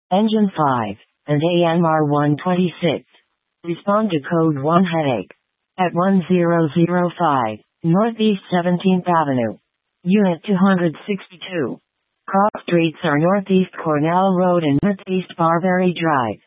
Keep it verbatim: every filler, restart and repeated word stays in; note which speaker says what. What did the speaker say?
Speaker 1: Engine five, and A M R one twenty-six. Respond to code one headache. At one zero zero five, Northeast seventeenth Avenue. Unit two sixty-two. Cross streets are Northeast Cornell Road and Northeast Barbary Drive.